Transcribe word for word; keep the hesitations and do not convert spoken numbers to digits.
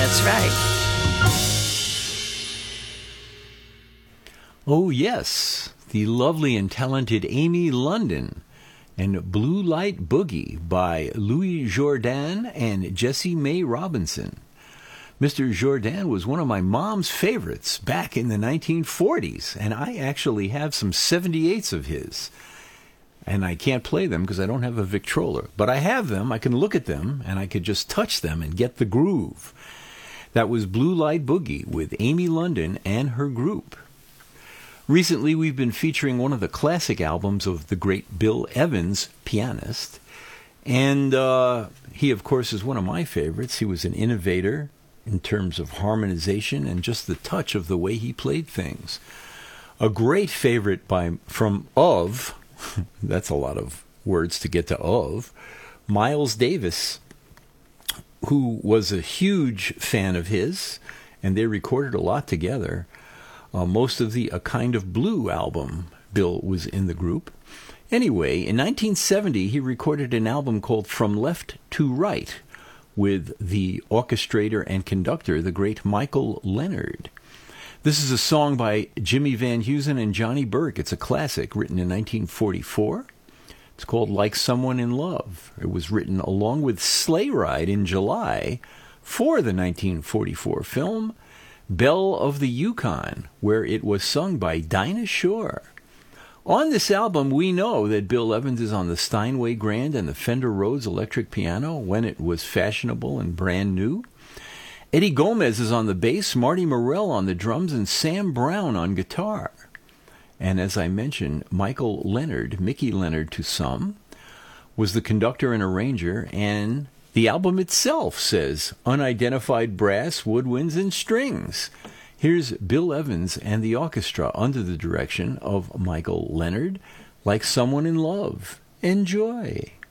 That's right. Oh, yes, the lovely and talented Amy London and Blue Light Boogie by Louis Jordan and Jessie Mae Robinson. Mister Jordan was one of my mom's favorites back in the nineteen forties, and I actually have some seventy-eights of his. And I can't play them because I don't have a Victrola. But I have them, I can look at them, and I could just touch them and get the groove. That was Blue Light Boogie with Amy London and her group. Recently, we've been featuring one of the classic albums of the great Bill Evans, pianist. And uh, he, of course, is one of my favorites. He was an innovator in terms of harmonization and just the touch of the way he played things. A great favorite by from of, that's a lot of words to get to of, Miles Davis, who was a huge fan of his, and they recorded a lot together. Uh, most of the A Kind of Blue album, Bill was in the group. Anyway, in nineteen seventy, he recorded an album called From Left to Right with the orchestrator and conductor, the great Michael Leonard. This is a song by Jimmy Van Heusen and Johnny Burke. It's a classic written in nineteen forty-four. It's called Like Someone in Love. It was written along with Sleigh Ride in July for the nineteen forty-four film Belle of the Yukon, where it was sung by Dinah Shore. On this album, we know that Bill Evans is on the Steinway Grand and the Fender Rhodes electric piano when it was fashionable and brand new. Eddie Gomez is on the bass, Marty Morell on the drums, and Sam Brown on guitar. And as I mentioned, Michael Leonard, Mickey Leonard to some, was the conductor and arranger, and the album itself says unidentified brass, woodwinds, and strings. Here's Bill Evans and the orchestra under the direction of Michael Leonard, Like Someone in Love. Enjoy.